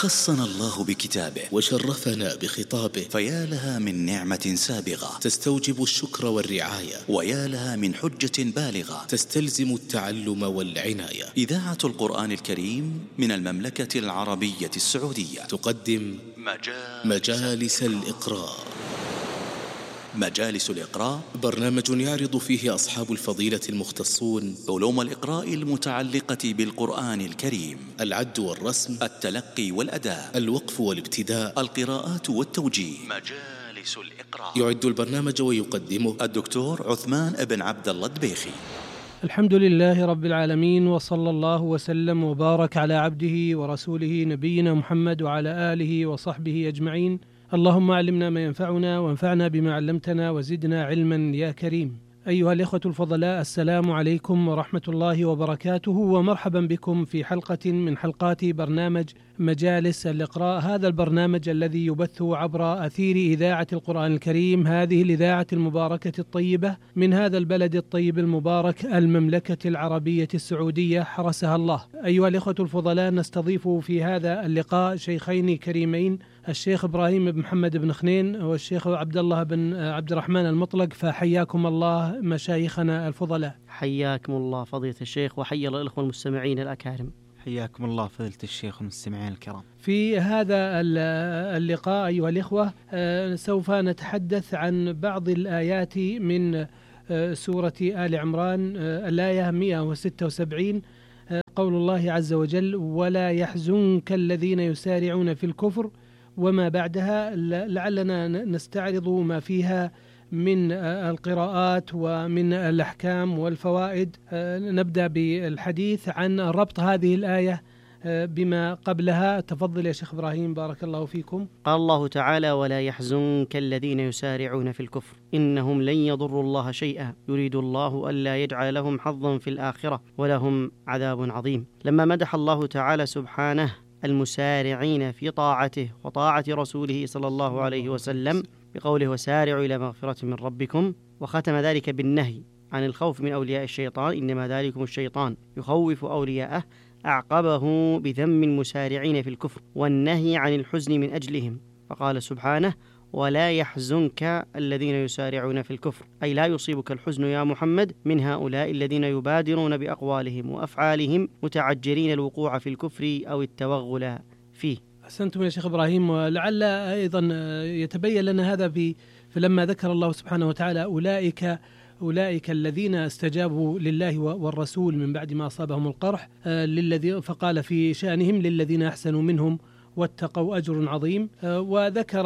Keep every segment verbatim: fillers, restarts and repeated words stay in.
خصنا الله بكتابه وشرفنا بخطابه، فيا لها من نعمة سابغة تستوجب الشكر والرعاية، ويا لها من حجة بالغة تستلزم التعلم والعناية. إذاعة القرآن الكريم من المملكة العربية السعودية تقدم مجالس, مجالس الإقراء. مجالس الإقراء برنامج يعرض فيه أصحاب الفضيلة المختصون علوم الإقراء المتعلقة بالقرآن الكريم: العد والرسم، التلقي والأداء، الوقف والابتداء، القراءات والتوجيه. مجالس الإقراء. يعد البرنامج ويقدمه الدكتور عثمان بن عبد الله الدبيخي. الحمد لله رب العالمين، وصلى الله وسلم وبارك على عبده ورسوله نبينا محمد وعلى آله وصحبه أجمعين. اللهم علمنا ما ينفعنا وانفعنا بما علمتنا وزدنا علما يا كريم. أيها الإخوة الفضلاء، السلام عليكم ورحمة الله وبركاته، ومرحبا بكم في حلقة من حلقات برنامج مجالس الإقراء. هذا البرنامج الذي يبث عبر أثير إذاعة القرآن الكريم، هذه الإذاعة المباركة الطيبة من هذا البلد الطيب المبارك، المملكة العربية السعودية، حرسها الله. أيها الإخوة الفضلاء، نستضيف في هذا اللقاء شيخين كريمين، الشيخ إبراهيم بن محمد بن خنين والشيخ عبد الله بن عبد الرحمن المطلق، فحياكم الله مشايخنا الفضلاء. حياكم الله فضيلة الشيخ، وحيا الإخوة المستمعين الأكارم. حياكم الله فضيلة الشيخ والمستمعين الكرام. في هذا اللقاء أيها الإخوة سوف نتحدث عن بعض الآيات من سورة آل عمران، الآية مئة وستة وسبعين، قول الله عز وجل: ولا يحزنك الذين يسارعون في الكفر وما بعدها. لعلنا نستعرض ما فيها من القراءات ومن الأحكام والفوائد. نبدأ بالحديث عن ربط هذه الآية بما قبلها. تفضل يا شيخ إبراهيم، بارك الله فيكم. قال الله تعالى: ولا يحزنك الذين يسارعون في الكفر إنهم لن يضروا الله شيئا يريد الله ألا يجعل لهم حظا في الآخرة ولهم عذاب عظيم. لما مدح الله تعالى سبحانه المسارعين في طاعته وطاعة رسوله صلى الله عليه وسلم بقوله: وسارعوا إلى مغفرة من ربكم، وختم ذلك بالنهي عن الخوف من أولياء الشيطان، إنما ذلكم الشيطان يخوف أولياءه، أعقبه بذم المسارعين في الكفر والنهي عن الحزن من أجلهم، فقال سبحانه: ولا يحزنك الذين يسارعون في الكفر، أي لا يصيبك الحزن يا محمد من هؤلاء الذين يبادرون بأقوالهم وأفعالهم متعجلين الوقوع في الكفر أو التوغل فيه. أحسنتم يا شيخ إبراهيم. ولعل أيضا يتبين لنا هذا في فلما ذكر الله سبحانه وتعالى أولئك أولئك الذين استجابوا لله والرسول من بعد ما أصابهم القرح، للذي فقال في شأنهم: للذين أحسنوا منهم واتقوا أجر عظيم. وذكر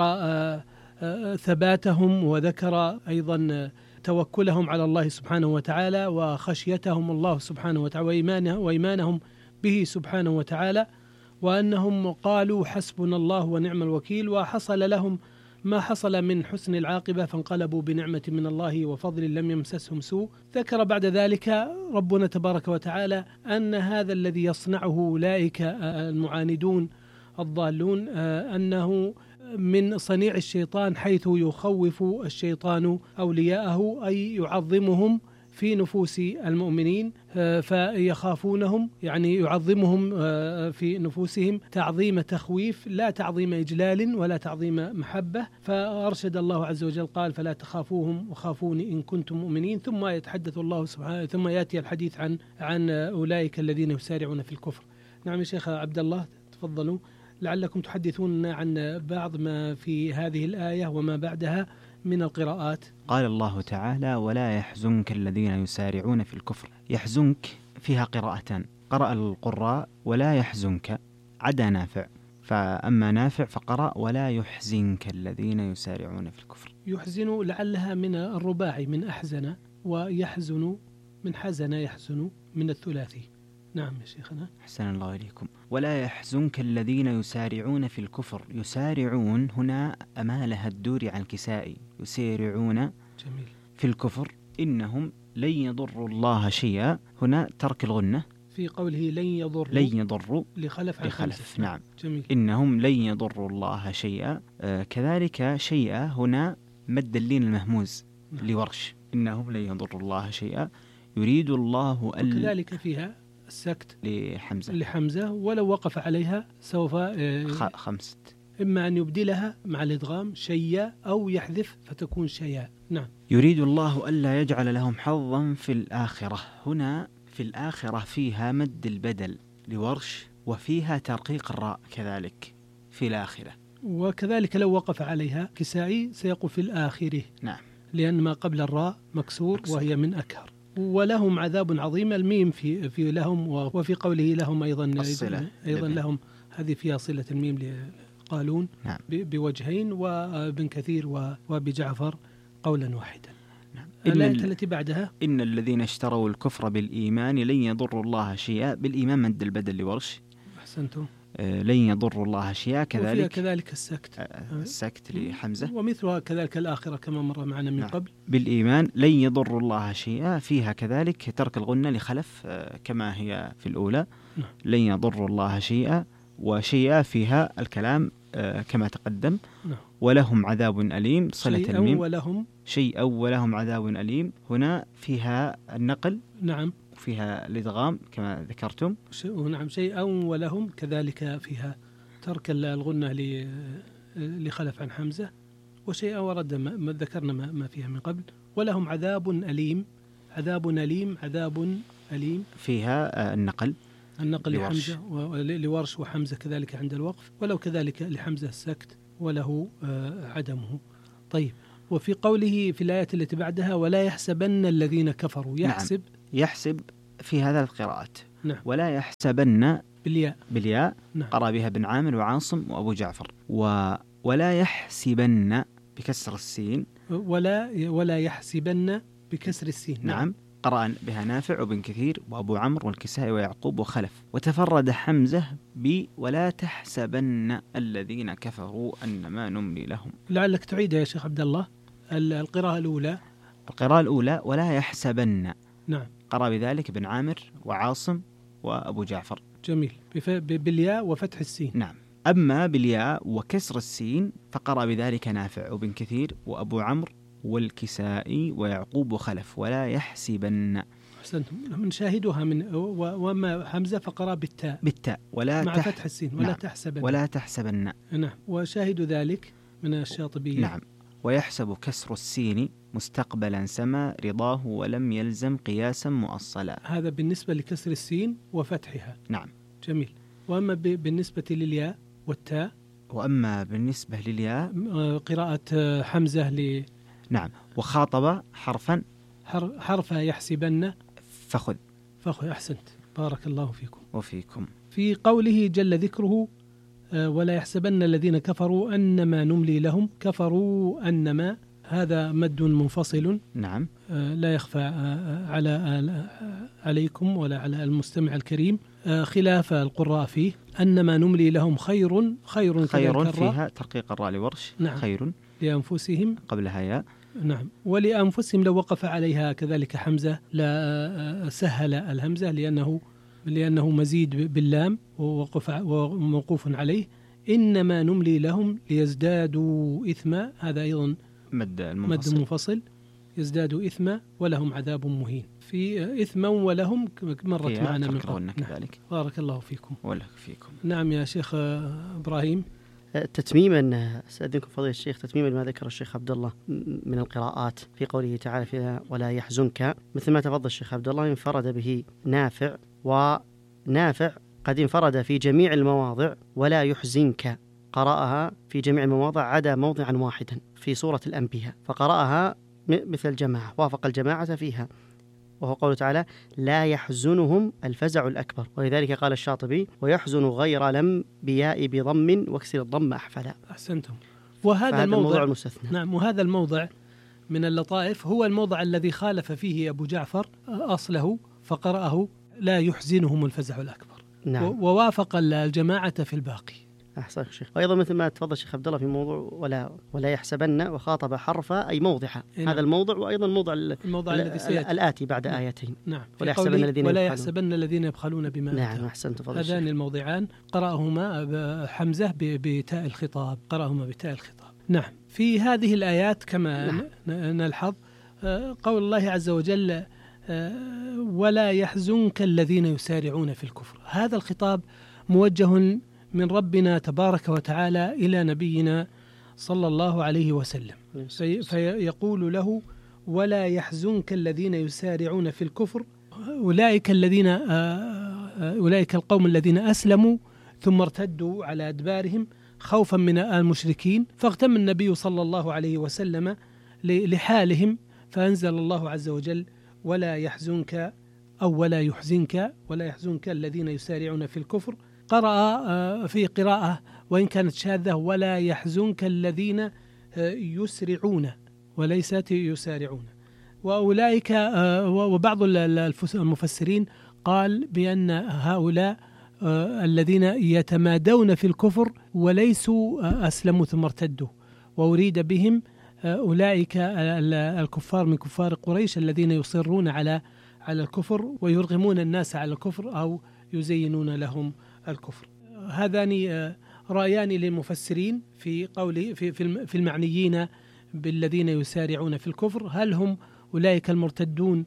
ثباتهم، وذكر أيضا توكلهم على الله سبحانه وتعالى، وخشيتهم الله سبحانه وتعالى، وإيمانه وإيمانهم به سبحانه وتعالى، وأنهم قالوا حسبنا الله ونعم الوكيل، وحصل لهم ما حصل من حسن العاقبة، فانقلبوا بنعمة من الله وفضل لم يمسسهم سوء. ذكر بعد ذلك ربنا تبارك وتعالى أن هذا الذي يصنعه أولئك المعاندون الضالون أنه من صنيع الشيطان، حيث يخوف الشيطان أولياءه، أي يعظمهم في نفوس المؤمنين فيخافونهم، يعني يعظمهم في نفوسهم تعظيم تخويف، لا تعظيم إجلال ولا تعظيم محبة. فأرشد الله عز وجل قال: فلا تخافوهم وخافوني إن كنتم مؤمنين. ثم يتحدث الله سبحانه ثم يأتي الحديث عن عن أولئك الذين يسارعون في الكفر. نعم يا شيخ عبد الله، تفضلوا، لعلكم تحدثون عن بعض ما في هذه الآية وما بعدها من القراءات. قال الله تعالى: ولا يحزنك الذين يسارعون في الكفر. يحزنك فيها قراءتان، قرأ القراء ولا يحزنك عدا نافع، فأما نافع فقرأ ولا يحزنك الذين يسارعون في الكفر. يحزن لعلها من الرباعي، من أحزن، ويحزن من حزن يحزن من الثلاثي. نعم يا شيخنا. أحسن الله إليكم. ولا يحزنك الذين يسارعون في الكفر. يسارعون هنا أمالها الدور عن الكسائي، يسارعون جميل في الكفر إنهم لن يضروا الله شيئا. هنا ترك الغنة في قوله لن يضروا، لن يضروا لخلف عن لخلف. نعم جميل. إنهم لن يضروا الله شيئا. آه كذلك شيئا هنا مد اللين المهموز لورش، إنهم لن يضروا الله شيئا يريد الله أن. وكذلك فيها السكت لحمزة لحمزة، ولو وقف عليها سوف خ- خمسة. إما أن يبدلها مع الإدغام شيا أو يحذف فتكون شيا. نعم. يريد الله ألا يجعل لهم حظا في الآخرة. هنا في الآخرة فيها مد البدل لورش، وفيها ترقيق الراء كذلك في الآخرة. وكذلك لو وقف عليها كسائي سيقول في الآخره. نعم. لأن ما قبل الراء مكسور, مكسور وهي من أكهر. ولهم عذاب عظيم، الميم في في لهم، وفي قوله لهم أيضا الصلة أيضا لهم، هذه فيها صلة الميم لقالون. نعم. بوجهين، وابن كثير وبجعفر قولا واحدا. نعم. الآية التي بعدها إن الذين اشتروا الكفر بالإيمان لن يضروا الله شيئا. بالإيمان مد البدل لورش. أحسنتم. آه لن يضروا الله شيئا كذلك. وفيها كذلك السكت. آه السكت لحمزة. ومثلها كذلك الآخرة كما مر معنا من نعم. قبل. بالإيمان لن يضروا الله شيئا، فيها كذلك ترك الغنة لخلف آه كما هي في الأولى. نعم. لن يضروا الله شيئا، وشيئا فيها الكلام آه كما تقدم. نعم. ولهم عذاب أليم صلة شيئا الميم. ولهم شيئا ولهم عذاب أليم. هنا فيها النقل. نعم. فيها الإدغام كما ذكرتم. نعم. شيئا ولهم كذلك فيها ترك الغنة لخلف عن حمزة. وشيئا ورد ما ذكرنا ما فيها من قبل. ولهم عذاب أليم. عذاب أليم عذاب أليم فيها النقل. النقل لحمزة لورش وحمزة كذلك عند الوقف، ولو كذلك لحمزة السكت وله عدمه. طيب. وفي قوله في الآية التي بعدها ولا يحسبن الذين كفروا. يحسب. نعم. يحسب في هذا القراءات. نعم. ولا يحسبن بالياء. بالياء. نعم. قرأ بها بن عامر وعاصم وأبو جعفر. و ولا يحسبن بكسر السين. ولا ولا يحسبن بكسر السين. نعم. نعم. قرأ بها نافع وبن كثير وأبو عمرو والكسائي ويعقوب وخلف. وتفرد حمزة ب ولا تحسبن الذين كفروا أنما نملي لهم. لعلك تعيد يا شيخ عبد الله القراءة الأولى. القراءة الأولى ولا يحسبن. نعم. قرأ بذلك بن عامر وعاصم وأبو جعفر. جميل. بالياء وفتح السين. نعم. أما بالياء وكسر السين فقرأ بذلك نافع وبن كثير وأبو عمرو والكسائي ويعقوب وخلف. ولا يحسبن. أحسنتم. نشاهدها من وما حمزة فقرأ بالتاء. بالتاء ولا مع تح... فتح السين. ولا نعم. تحسبن. ولا تحسبن. نعم. وشاهد ذلك من الشاطبية. نعم. ويحسب كسر السين مستقبلا سما رضاه ولم يلزم قياسا مؤصلا. هذا بالنسبة لكسر السين وفتحها. نعم. جميل. وأما بالنسبة للياء والتاء. وأما بالنسبة للياء قراءة حمزة ل نعم. وخاطب حرفا حرف يحسبن فخذ. فخذ. أحسنت. بارك الله فيكم وفيكم. في قوله جل ذكره ولا يحسبن الذين كفروا أنما نملي لهم. كفروا أنما هذا مد منفصل. نعم. لا يخفى على عليكم ولا على المستمع الكريم، خلاف القراء فيه. أنما نملي لهم خير. خير خير فيها ترقيق الراء لورش. نعم. خير لأنفسهم قبلها ياء. نعم. ولأنفسهم لو وقف عليها كذلك حمزة لا سهل الهمزة لأنه لأنه مزيد باللام ووقف وموقوف عليه. إنما نملي لهم ليزدادوا إثما. هذا أيضا مد المنفصل. مد منفصل. يزدادوا إثما ولهم عذاب مهين. في إثما ولهم مرت معنا من قبل. كذلك. بارك الله فيكم. ولك فيكم. نعم يا شيخ إبراهيم. تتميما استأذنكم فضيلة الشيخ، تتميما ما ذكر الشيخ عبد الله من القراءات في قوله تعالى فيها ولا يحزنك، مثل ما تفضل الشيخ عبد الله انفرد به نافع، ونافع قد انفرد في جميع المواضع ولا يحزنك، قرأها في جميع المواضع عدا موضعا واحدا في سورة الأنبياء فقرأها مثل الجماعة، وافق الجماعة فيها، وهو قوله تعالى لا يحزنهم الفزع الأكبر. ولذلك قال الشاطبي ويحزن غير لم بياء بضم واكسر الضم أحفلا. أحسنتم. وهذا الموضوع, الموضوع المستثنى. نعم. وهذا الموضع من اللطائف هو الموضع الذي خالف فيه أبو جعفر أصله فقرأه لا يحزنهم الفزع الأكبر. نعم. ووافق الجماعة في الباقي. أحسن شيخ. وأيضا مثل ما تفضل شيخ عبد الله في موضوع ولا ولا يحسبن وخاطب حرفا أي موضحة. نعم. هذا الموضع وأيضا الموضع الموضع الذي سيأتي الآتي بعد نعم. آيتين. نعم. ولا يحسبن الذين ولا يحسبن الذين يبخلون بما نعم. أحسنت فضل الشيخ. هذان الموضعان قرأهما حمزة بتاء الخطاب، قرأهما بتاء الخطاب. نعم. في هذه الآيات كما نعم. نلحظ قول الله عز وجل ولا يحزنك الذين يسارعون في الكفر. هذا الخطاب موجه من ربنا تبارك وتعالى إلى نبينا صلى الله عليه وسلم، في فيقول له ولا يحزنك الذين يسارعون في الكفر، أولئك الذين أولئك القوم الذين أسلموا ثم ارتدوا على أدبارهم خوفا من المشركين، فاغتم النبي صلى الله عليه وسلم لحالهم، فأنزل الله عز وجل ولا يحزنك أو ولا يحزنك ولا يحزنك الذين يسارعون في الكفر. قرأ في قراءة وإن كانت شاذة ولا يحزنك الذين يسرعون وليست يسارعون. وأولئك وبعض المفسرين قال بأن هؤلاء الذين يتمادون في الكفر وليسوا أسلموا ثم ارتدوا، وأريد بهم أولئك الكفار من كفار قريش الذين يصرون على على الكفر ويرغمون الناس على الكفر أو يزينون لهم الكفر. هذان رأيان للمفسرين في قول في في المعنيين بالذين يسارعون في الكفر، هل هم أولئك المرتدون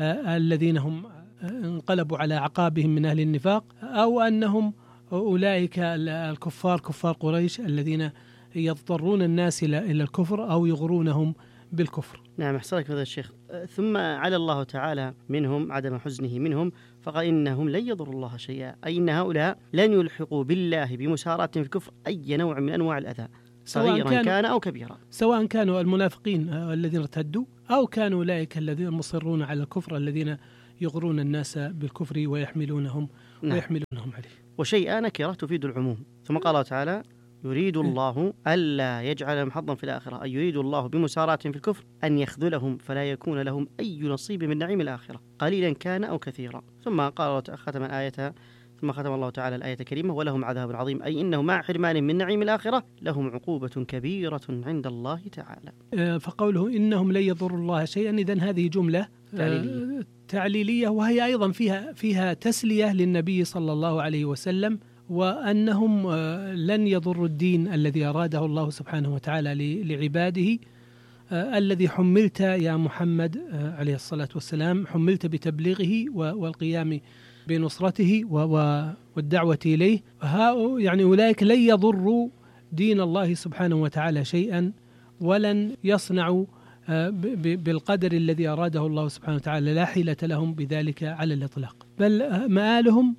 الذين هم انقلبوا على أعقابهم من أهل النفاق، أو أنهم أولئك الكفار كفار قريش الذين يضطرون الناس إلى إلى الكفر أو يغرونهم بالكفر. نعم، أحسنك هذا الشيخ. ثم على الله تعالى منهم عدم حزنه منهم، فقال إنهم لن يضروا الله شيئا، أي إن هؤلاء لن يلحقوا بالله بمسارعة في الكفر أي نوع من أنواع الأذى صغيرا كان, كان أو كبيرا، سواء كانوا المنافقين الذين ارتدوا أو كانوا أولئك الذين مصرون على الكفر الذين يغرون الناس بالكفر ويحملونهم نعم. ويحملونهم عليه. وشيئا نكرة تفيد العموم. ثم قال تعالى يريد الله ألا يجعل لهم حظا في الآخرة، أي يريد الله بمسارعة في الكفر أن يخذلهم فلا يكون لهم أي نصيب من نعيم الآخرة قليلا كان أو كثيرا. ثم قال ختم الآية ثم ختم الله تعالى الآية الكريمة ولهم عذاب عظيم، أي إنه مع حرمان من نعيم الآخرة لهم عقوبة كبيرة عند الله تعالى. فقوله إنهم لن يضروا الله شيئا، إذن هذه جملة تعليلية. تعليلية وهي أيضا فيها فيها تسلية للنبي صلى الله عليه وسلم، وأنهم لن يضروا الدين الذي أراده الله سبحانه وتعالى لعباده، الذي حملت يا محمد عليه الصلاة والسلام، حملت بتبليغه والقيام بنصرته والدعوة إليه. يعني أولئك لن يضروا دين الله سبحانه وتعالى شيئا، ولن يصنعوا بالقدر الذي أراده الله سبحانه وتعالى، لا حيلة لهم بذلك على الإطلاق، بل مآلهم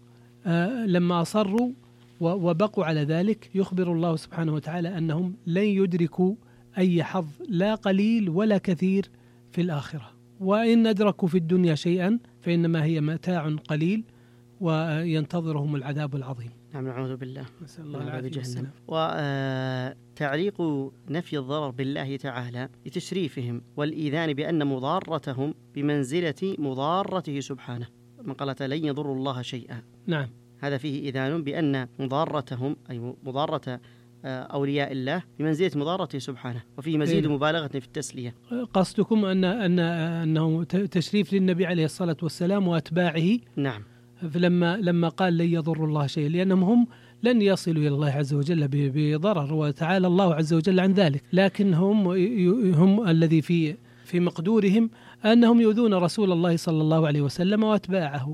لما أصروا وبقوا على ذلك يخبر الله سبحانه وتعالى أنهم لن يدركوا أي حظ لا قليل ولا كثير في الآخرة، وإن أدركوا في الدنيا شيئا فإنما هي متاع قليل وينتظرهم العذاب العظيم. نعم، نعوذ بالله، نسأل الله العافية والسلام. وتعليق نفي الضرر بالله تعالى لتشريفهم والإيذان بأن مضارتهم بمنزلة مضارته سبحانه، من قال لن يضروا الله شيئا. نعم، هذا فيه إيذان بأن مضارتهم أي مضارة أولياء الله بمنزلة مضارته سبحانه، وفيه مزيد إيه؟ مبالغة في التسلية. قصدكم أن أن أنه تشريف للنبي عليه الصلاة والسلام وأتباعه. نعم، فلما لما قال لن يضروا الله شيئا، لأنهم هم لن يصلوا إلى الله عز وجل بضرر، وتعالى الله عز وجل عن ذلك، لكن هم هم الذي في في مقدورهم أنهم يؤذون رسول الله صلى الله عليه وسلم وأتباعه.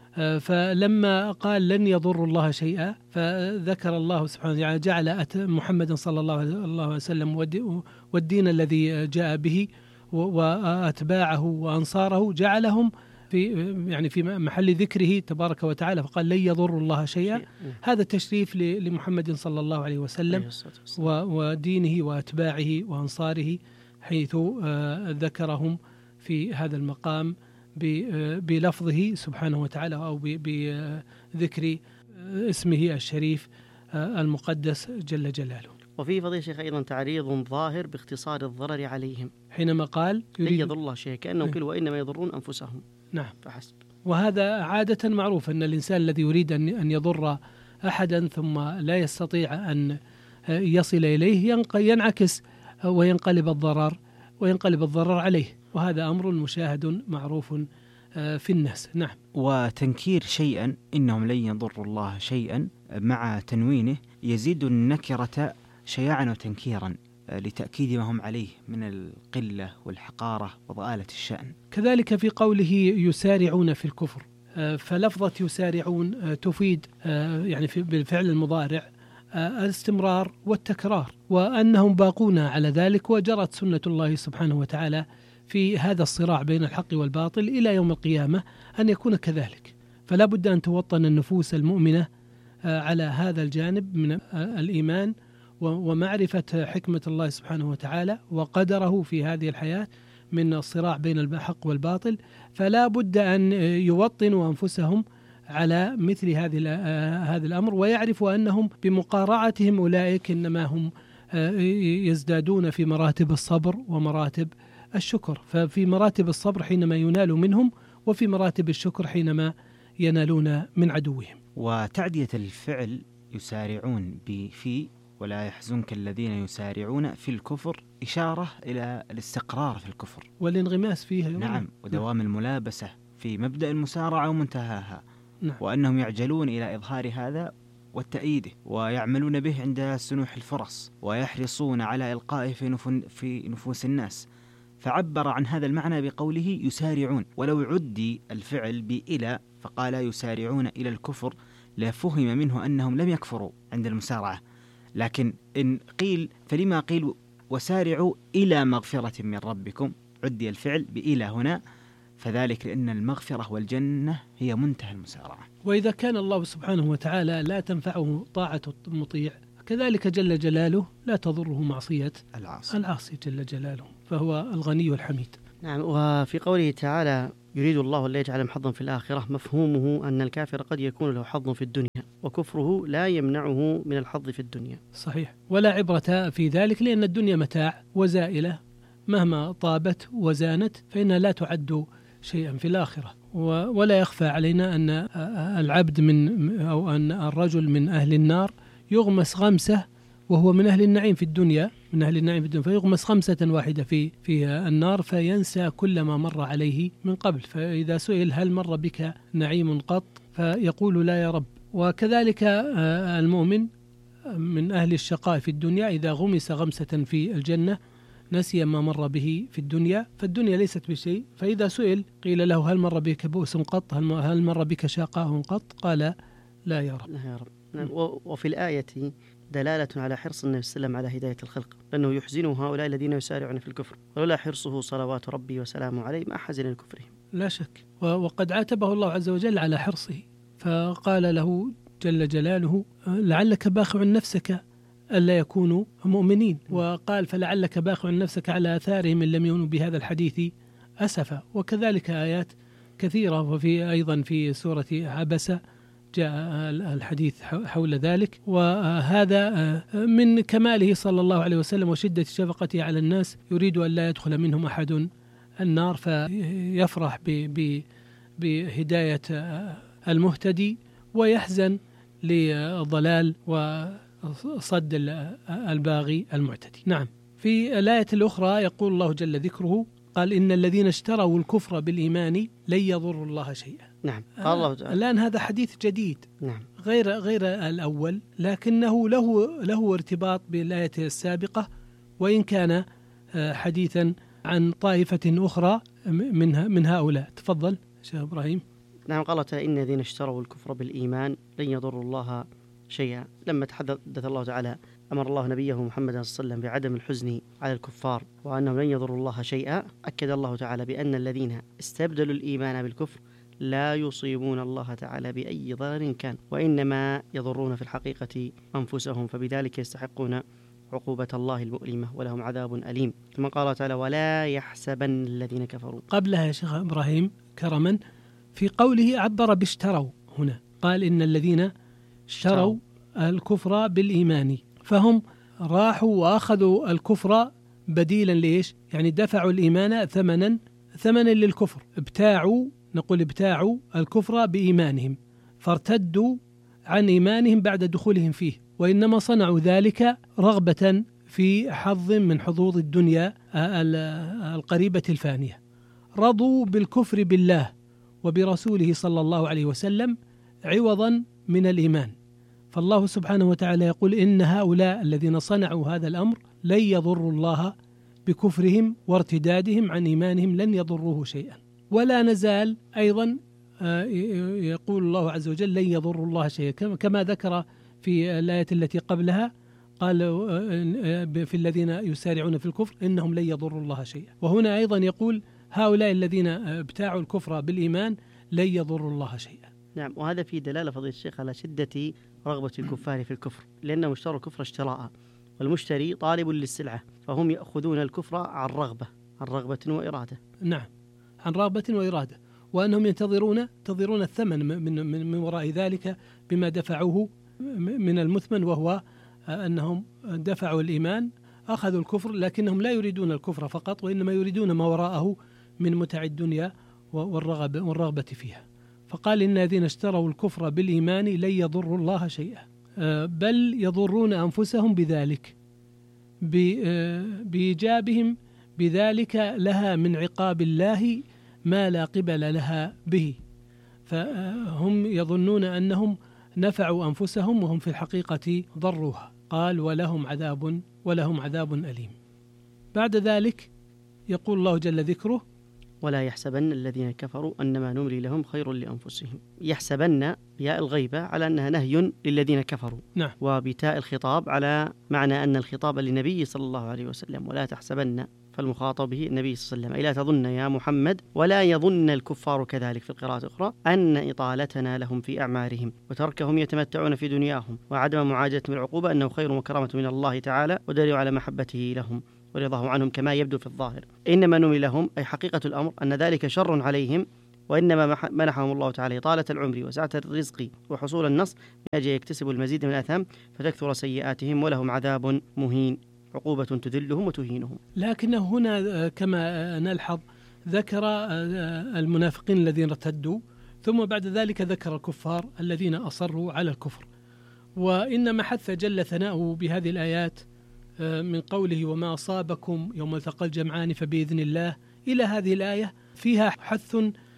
فلما قال لن يضروا الله شيئا، فذكر الله سبحانه وتعالى جعل محمد صلى الله عليه وسلم والدين الذي جاء به وأتباعه وأنصاره جعلهم في يعني في محل ذكره تبارك وتعالى، فقال لن يضروا الله شيئا. هذا تشريف لمحمد صلى الله عليه وسلم ودينه وأتباعه وأنصاره، حيث ذكرهم في هذا المقام بلفظه سبحانه وتعالى أو بذكر اسمه الشريف المقدس جل جلاله. وفي فضيلة الشيخ أيضا تعريض ظاهر باختصار الضرر عليهم حينما قال لن يضر الله شيئا، كأنهم قالوا وإنما يضرون أنفسهم. نعم، فحسب. وهذا عادة معروف أن الإنسان الذي يريد أن يضر أحدا ثم لا يستطيع أن يصل إليه ينعكس وينقلب الضرر وينقلب الضرر عليه، وهذا أمر مشاهد معروف في الناس. نعم. وتنكير شيئا إنهم لن يضروا الله شيئا مع تنوينه يزيد النكرة شياعا وتنكيرا، لتأكيد ما هم عليه من القلة والحقارة وضآلة الشأن. كذلك في قوله يسارعون في الكفر، فلفظة يسارعون تفيد يعني بالفعل المضارع الاستمرار والتكرار، وأنهم باقون على ذلك، وجرت سنة الله سبحانه وتعالى في هذا الصراع بين الحق والباطل إلى يوم القيامة أن يكون كذلك. فلا بد أن توطن النفوس المؤمنة على هذا الجانب من الإيمان ومعرفة حكمة الله سبحانه وتعالى وقدره في هذه الحياة من الصراع بين الحق والباطل، فلا بد أن يوطنوا أنفسهم على مثل هذه هذا الأمر، ويعرفوا أنهم بمقارعتهم أولئك إنما هم يزدادون في مراتب الصبر ومراتب الشكر. ففي مراتب الصبر حينما ينال منهم، وفي مراتب الشكر حينما ينالون من عدوهم. وتعدية الفعل يسارعون بفي ولا يحزنك الذين يسارعون في الكفر إشارة إلى الاستقرار في الكفر والانغماس فيه. نعم، ودوام نعم. الملابسة في مبدأ المسارعة ومنتهاها، نعم. وأنهم يعجلون إلى إظهار هذا والتأييده، ويعملون به عند سنوح الفرص، ويحرصون على إلقائه في, نف... في نفوس الناس. فعبر عن هذا المعنى بقوله يسارعون، ولو عدي الفعل بإلى فقال يسارعون إلى الكفر لفهم منه أنهم لم يكفروا عند المسارعة، لكن إن قيل فلما قيل وسارعوا إلى مغفرة من ربكم، عدي الفعل بإلى هنا، فذلك لأن المغفرة والجنة هي منتهى المسارعة. وإذا كان الله سبحانه وتعالى لا تنفعه طاعة المطيع، كذلك جل جلاله لا تضره معصية العاصي العاصي جل جلاله، فهو الغني الحميد. نعم. وفي قوله تعالى يريد الله أن لا يجعل حظا في الآخرة، مفهومه أن الكافر قد يكون له حظ في الدنيا، وكفره لا يمنعه من الحظ في الدنيا. صحيح، ولا عبرة في ذلك، لأن الدنيا متاع وزائلة مهما طابت وزانت فإنها لا تعد شيئا في الآخرة. ولا يخفى علينا أن العبد من أو أن الرجل من أهل النار يغمس غمسة وهو من أهل النعيم في الدنيا، من أهل النعيم في الدنيا، فيغمس خمسة واحدة في في النار فينسى كل ما مر عليه من قبل. فإذا سئل هل مر بك نعيم قط فيقول لا يا رب. وكذلك المؤمن من أهل الشقاء في الدنيا إذا غمس غمسة في الجنة نسي ما مر به في الدنيا، فالدنيا ليست بشيء. فإذا سئل قيل له هل مر بك بؤس قط، هل مر بك شقاء قط، قال لا يا رب. لا يا رب. وفي الآية دلالة على حرص النبي صلى الله عليه وسلم على هداية الخلق، لأنه يحزن هؤلاء الذين يسارعون في الكفر، ولولا حرصه صلوات ربي وسلامه عليه ما حزن لكفرهم. لا شك، وقد عاتبه الله عز وجل على حرصه، فقال له جل جلاله لعلك باخع نفسك ألا يكونوا مؤمنين، وقال فلعلك باخع نفسك على آثارهم إن لم يؤمنوا بهذا الحديث أسفا. وكذلك آيات كثيرة، وفي أيضا في سورة عبسة جاء الحديث حول ذلك. وهذا من كماله صلى الله عليه وسلم وشدة شفقته على الناس، يريد أن لا يدخل منهم أحد النار، فيفرح بهداية المهتدي ويحزن لضلال وصد الباغي المعتدي. نعم. في الآية الأخرى يقول الله جل ذكره قال إن الذين اشتروا الكفر بالإيمان لن يضروا الله شيئا. نعم. قال الله تعالى. الآن هذا حديث جديد، نعم، غير غير الأول، لكنه له له ارتباط بالآية السابقة، وإن كان حديثا عن طائفة أخرى من من هؤلاء. تفضل شيخ إبراهيم. نعم. قال تعالى إن الذين اشتروا الكفر بالإيمان لن يضروا الله شيئا. لما تحدث الله تعالى أمر الله نبيه محمد صلى الله عليه وسلم بعدم الحزن على الكفار وأنهم لن يضروا الله شيئا، أكد الله تعالى بأن الذين استبدلوا الإيمان بالكفر لا يصيبون الله تعالى بأي ضرر كان، وإنما يضرون في الحقيقة أنفسهم، فبذلك يستحقون عقوبة الله المؤلمة ولهم عذاب أليم. ثم قال تعالى ولا يحسبن الذين كفروا. قبلها يا شيخ إبراهيم كرما في قوله عبر باشتروا، هنا قال إن الذين اشتروا الكفر بالإيمان، فهم راحوا وأخذوا الكفر بديلا ليش؟ يعني دفعوا الإيمان ثمنا ثمنا للكفر، ابتاعوا نقول ابتاعوا الكفر بإيمانهم، فارتدوا عن إيمانهم بعد دخولهم فيه، وإنما صنعوا ذلك رغبة في حظ من حظوظ الدنيا القريبة الفانية. رضوا بالكفر بالله وبرسوله صلى الله عليه وسلم عوضا من الإيمان، فالله سبحانه وتعالى يقول إن هؤلاء الذين صنعوا هذا الأمر لن يضروا الله بكفرهم وارتدادهم عن إيمانهم، لن يضروه شيئا. ولا نزال أيضا يقول الله عز وجل لن يضروا الله شيئا، كما ذكر في الآية التي قبلها قال في الذين يسارعون في الكفر إنهم لن يضروا الله شيئا. وهنا أيضا يقول هؤلاء الذين ابتاعوا الكفر بالإيمان لن يضروا الله شيئا. نعم، وهذا في دلالة فضيلة الشيخ على شدة رغبة الكفار في الكفر، لأنهم اشتروا الكفر اشتراء، والمشتري طالب للسلعة، فهم يأخذون الكفر عن رغبة عن رغبة وإرادة. نعم، عن رغبة وإرادة، وأنهم ينتظرون ينتظرون الثمن من, من, من وراء ذلك بما دفعوه من المثمن، وهو أنهم دفعوا الإيمان، أخذوا الكفر، لكنهم لا يريدون الكفر فقط، وإنما يريدون ما وراءه من متع الدنيا والرغبة, والرغبة فيها. فقال إن الذين اشتروا الكفر بالإيمان لن يضروا الله شيئا بل يضرون أنفسهم بذلك بإيجابهم بذلك لها من عقاب الله ما لا قبل لها به، فهم يظنون أنهم نفعوا أنفسهم وهم في الحقيقة ضروها. قال ولهم عذاب ولهم عذاب أليم. بعد ذلك يقول الله جل ذكره ولا يحسبن الذين كفروا أنما نملي لهم خير لأنفسهم. يحسبن بياء الغيبة على أنها نهي للذين كفروا، نعم، وبتاء الخطاب على معنى أن الخطاب للنبي صلى الله عليه وسلم، ولا تحسبن فالمخاطب به النبي صلى الله عليه وسلم. أي لا تظن يا محمد، ولا يظن الكفار كذلك في القراءة الأخرى، أن إطالتنا لهم في أعمارهم وتركهم يتمتعون في دنياهم وعدم معاجلتهم العقوبة أنه خير وكرامة من الله تعالى ودليل على محبته لهم ورضاه عنهم كما يبدو في الظاهر. إنما نملي لهم أي حقيقة الأمر أن ذلك شر عليهم، وإنما منحهم الله تعالى إطالة العمر وسعة الرزق وحصول النصر من أجل يكتسبوا المزيد من الآثام فتكثر سيئاتهم ولهم عذاب مهين، عقوبة تذلهم وتهينهم. لكنه هنا كما نلحظ ذكر المنافقين الذين ارتدوا، ثم بعد ذلك ذكر الكفار الذين أصروا على الكفر. وإنما حث جل ثناؤه بهذه الآيات من قوله وما أصابكم يوم التقى الجمعان فبإذن الله إلى هذه الآية فيها حث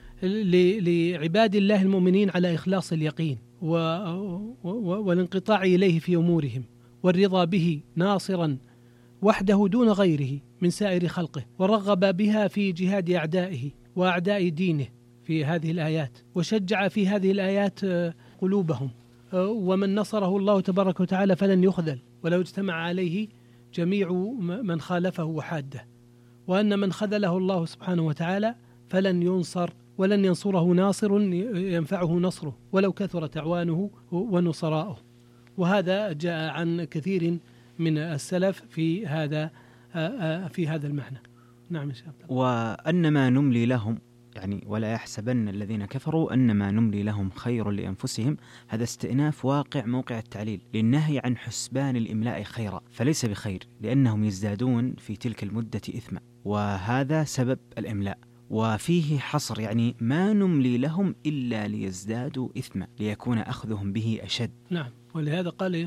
لعباد الله المؤمنين على إخلاص اليقين والانقطاع إليه في أمورهم، والرضا به ناصرا وحده دون غيره من سائر خلقه، ورغب بها في جهاد أعدائه وأعداء دينه في هذه الآيات، وشجع في هذه الآيات قلوبهم. ومن نصره الله تبارك وتعالى فلن يخذل ولو اجتمع عليه جميع من خالفه وحاده، وأن من خذله الله سبحانه وتعالى فلن ينصر ولن ينصره ناصر ينفعه نصره ولو كثرت أعوانه ونصراؤه. وهذا جاء عن كثير من السلف في هذا في هذا المعنى. نعم إن شاء الله. وأنما نملي لهم يعني ولا يحسبن الذين كفروا أنما نملي لهم خير لأنفسهم، هذا استئناف واقع موقع التعليل للنهي عن حسبان الإملاء خيرا، فليس بخير لأنهم يزدادون في تلك المدة إثما، وهذا سبب الإملاء. وفيه حصر يعني ما نملي لهم إلا ليزدادوا إثما ليكون أخذهم به أشد. نعم، ولهذا قال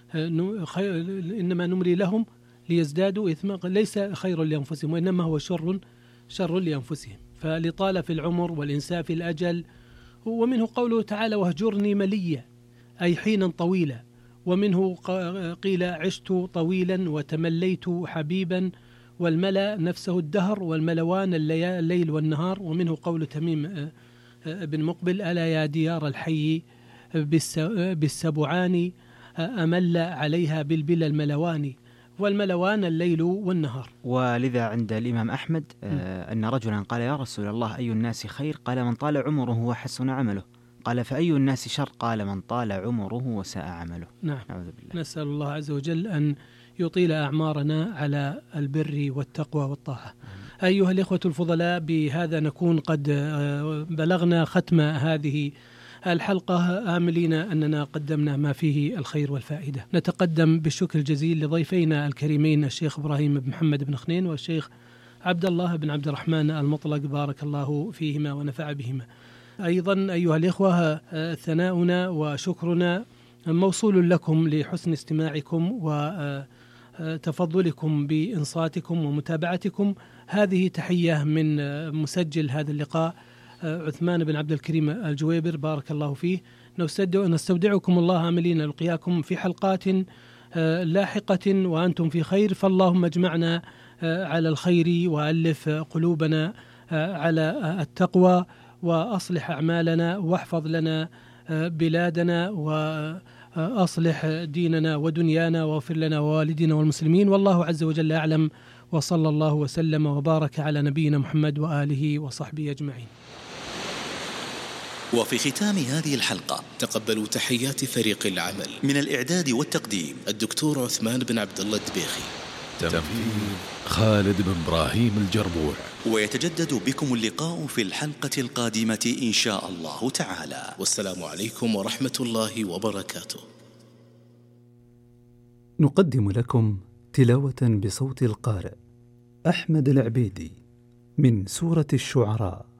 إنما نملي لهم ليزدادوا إثما، ليس خير لأنفسهم وإنما هو شر شر لأنفسهم، فلطال في العمر والإنساء في الأجل. ومنه قوله تعالى وهجرني مليا أي حينا طويلا، ومنه قيل عشت طويلا وتمليت حبيبا، والملا نفسه الدهر والملوان الليل والنهار. ومنه قول تميم بن مقبل ألا يا ديار الحي بالسبعان أمل عليها بالبلا الملوان، والملوان الليل والنهار. ولذا عند الإمام أحمد آه أن رجلا قال يا رسول الله أي الناس خير؟ قال من طال عمره وحسن عمله. قال فأي الناس شر؟ قال من طال عمره وساء عمله. نعم، نسأل الله عز وجل أن يطيل أعمارنا على البر والتقوى والطاعة. أيها الإخوة الفضلاء، بهذا نكون قد بلغنا ختم هذه الحلقة، آملين أننا قدمنا ما فيه الخير والفائدة. نتقدم بالشكر الجزيل لضيفينا الكريمين الشيخ إبراهيم بن محمد بن خنين والشيخ عبد الله بن عبد الرحمن المطلق، بارك الله فيهما ونفع بهما. أيضا أيها الإخوة، ثناؤنا وشكرنا موصول لكم لحسن استماعكم وتفضلكم بإنصاتكم ومتابعتكم. هذه تحية من مسجل هذا اللقاء عثمان بن عبد الكريم الجويبر، بارك الله فيه. نستودعكم الله عاملين نلقياكم في حلقات لاحقة وأنتم في خير، فاللهم اجمعنا على الخير وألف قلوبنا على التقوى، وأصلح أعمالنا، واحفظ لنا بلادنا، وأصلح ديننا ودنيانا، واغفر لنا ووالدنا والمسلمين، والله عز وجل أعلم، وصلى الله وسلم وبارك على نبينا محمد وآله وصحبه أجمعين. وفي ختام هذه الحلقة تقبلوا تحيات فريق العمل من الإعداد والتقديم الدكتور عثمان بن عبد الله الدبيخي، تنفيذ خالد بن إبراهيم الجربوع. ويتجدد بكم اللقاء في الحلقة القادمة إن شاء الله تعالى، والسلام عليكم ورحمة الله وبركاته. نقدم لكم تلاوة بصوت القارئ أحمد العبيدي من سورة الشعراء.